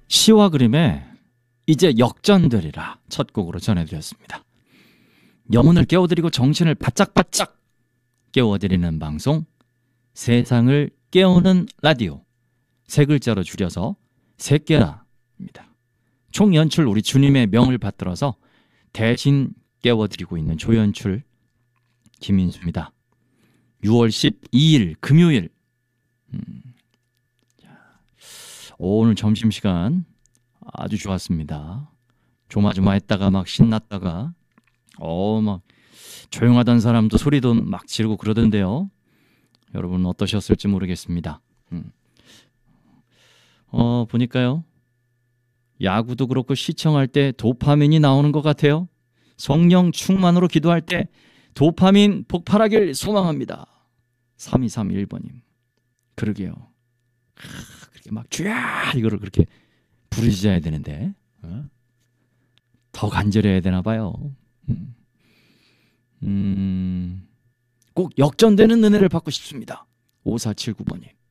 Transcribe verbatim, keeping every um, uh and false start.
시와 그림에 이제 역전되리라 첫 곡으로 전해드렸습니다. 영혼을 깨워드리고 정신을 바짝바짝 깨워드리는 방송, 세상을 깨우는 라디오, 세 글자로 줄여서 세깨라입니다. 총연출 우리 주님의 명을 받들어서 대신 깨워드리고 있는 조연출 김인수입니다. 유월 십이일 금요일, 음, 오늘 점심시간 아주 좋았습니다. 조마조마했다가 막 신났다가 어 막 조용하던 사람도 소리도 막 지르고 그러던데요. 여러분 어떠셨을지 모르겠습니다. 음. 어 보니까요, 야구도 그렇고 시청할 때 도파민이 나오는 것 같아요. 성령 충만으로 기도할 때 도파민 폭발하길 소망합니다. 삼이삼일번님. 그러게요. 그렇게 막 쥐야 이거를 그렇게 부르짖어야 되는데 어? 더 간절해야 되나 봐요. 음. 음, 꼭 역전되는 은혜를 받고 싶습니다. 오사칠구번님.